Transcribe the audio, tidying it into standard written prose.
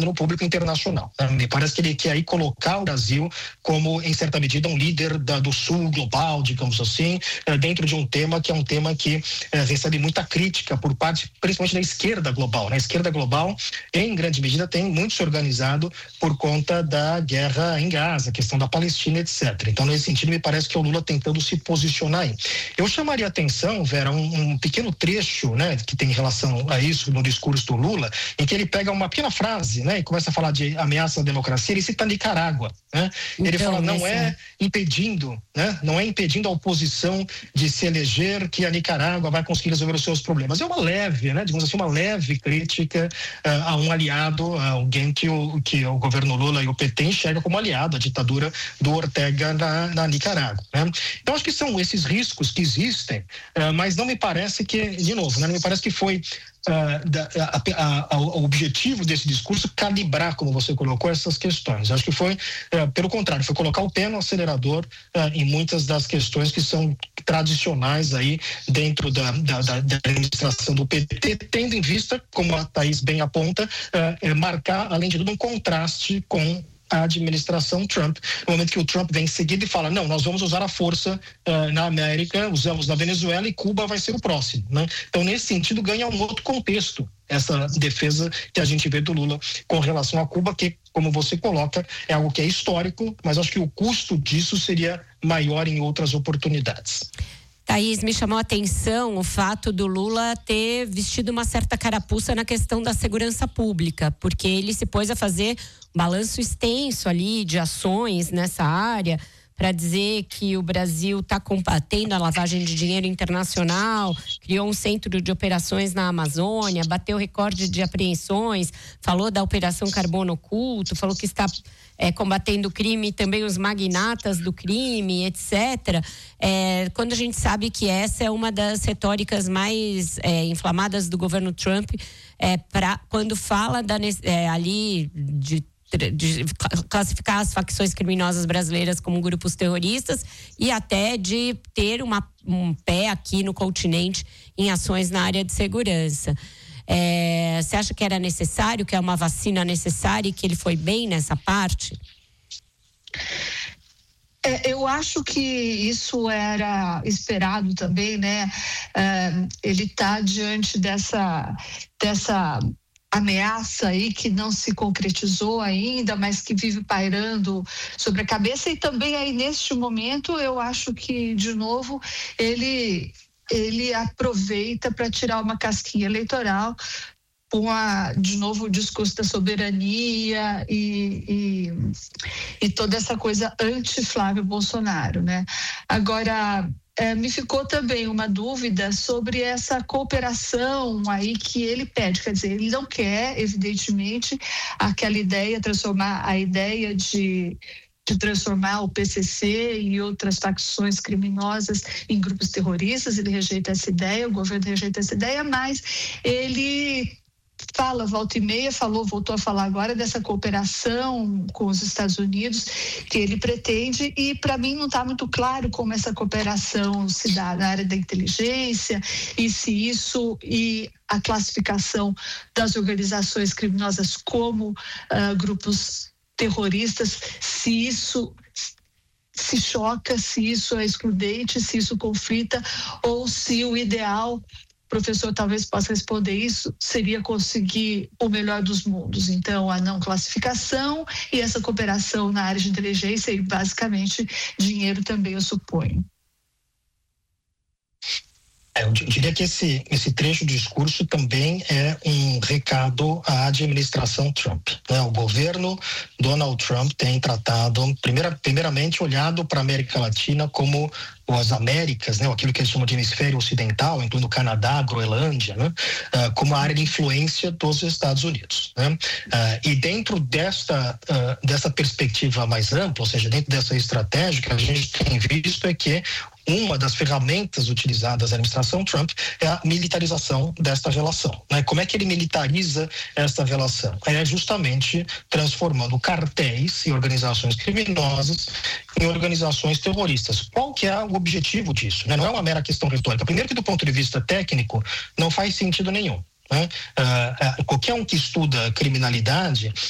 escândalo público internacional. Me parece que ele quer aí colocar o Brasil como, em certa medida, um líder do sul global, digamos assim, dentro de um tema que é um tema que recebe muita crítica por parte, principalmente da esquerda global. A esquerda global, em grande medida, tem muito se organizado por conta da guerra em Gaza, a questão da Palestina, etc. Então, nesse sentido, me parece que é o Lula tentando se posicionar aí. Eu chamaria atenção, Vera, um pequeno trecho, né, que tem relação a isso no discurso do Lula, em que ele pega uma pequena frase, né, e começa a falar de ameaça à democracia. Ele cita Nicarágua, né? Ele fala, não é impedindo a oposição de se eleger que a Nicarágua vai conseguir resolver os seus problemas. É uma leve, né, digamos assim, uma leve crítica a um aliado, a alguém que o governo Lula e o PT enxerga como aliado, a ditadura do Ortega na Nicarágua, né? Então, acho que são esses riscos que existem, mas não me parece que, de novo, né, não me parece que foi o objetivo desse discurso calibrar, como você colocou, essas questões. Acho que foi, pelo contrário, foi colocar o pé no acelerador em muitas das questões que são tradicionais aí dentro da administração do PT, tendo em vista, como a Thaís bem aponta, marcar, além de tudo, um contraste com a administração Trump, no momento que o Trump vem em seguida e fala, não, nós vamos usar a força na América, usamos na Venezuela e Cuba vai ser o próximo, né? Então, nesse sentido, ganha um outro contexto essa defesa que a gente vê do Lula com relação a Cuba, que, como você coloca, é algo que é histórico, mas acho que o custo disso seria maior em outras oportunidades. Thaís, me chamou a atenção o fato do Lula ter vestido uma certa carapuça na questão da segurança pública, porque ele se pôs a fazer um balanço extenso ali de ações nessa área para dizer que o Brasil está combatendo a lavagem de dinheiro internacional, criou um centro de operações na Amazônia, bateu recorde de apreensões, falou da Operação Carbono Oculto, falou que está combatendo o crime, também os magnatas do crime, etc. Quando a gente sabe que essa é uma das retóricas mais inflamadas do governo Trump, quando fala ali de classificar as facções criminosas brasileiras como grupos terroristas e até de ter um pé aqui no continente em ações na área de segurança. Você acha que era necessário, que é uma vacina necessária e que ele foi bem nessa parte? Eu acho que isso era esperado também, né? Ele está diante dessa ameaça aí que não se concretizou ainda, mas que vive pairando sobre a cabeça, e também aí neste momento eu acho que, de novo, ele aproveita para tirar uma casquinha eleitoral com de novo o discurso da soberania e toda essa coisa anti-Flávio Bolsonaro, né? Agora, me ficou também uma dúvida sobre essa cooperação aí que ele pede, quer dizer, ele não quer, evidentemente, aquela ideia, transformar a ideia de transformar o PCC e outras facções criminosas em grupos terroristas. Ele rejeita essa ideia, o governo rejeita essa ideia, mas ele fala, volta e meia, voltou a falar agora dessa cooperação com os Estados Unidos que ele pretende, e para mim não está muito claro como essa cooperação se dá na área da inteligência e se isso e a classificação das organizações criminosas como grupos terroristas, se isso se choca, se isso é excludente, se isso conflita, ou se o ideal, professor talvez possa responder isso, seria conseguir o melhor dos mundos. Então, a não classificação e essa cooperação na área de inteligência e, basicamente, dinheiro também, eu suponho. Eu diria que esse trecho do discurso também é um recado à administração Trump, né? O governo Donald Trump tem tratado, primeiramente, olhado para a América Latina como as Américas, né? Aquilo que eles chamam de hemisfério ocidental, incluindo Canadá, Groenlândia, né? Como a área de influência dos Estados Unidos, né? E dentro dessa perspectiva mais ampla, ou seja, dentro dessa estratégia, que a gente tem visto é que uma das ferramentas utilizadas na administração Trump é a militarização desta relação, né? Como é que ele militariza esta relação? É justamente transformando cartéis e organizações criminosas em organizações terroristas. Qual que é o objetivo disso, né? Não é uma mera questão retórica. Primeiro que, do ponto de vista técnico, não faz sentido nenhum, né? Qualquer um que estuda criminalidade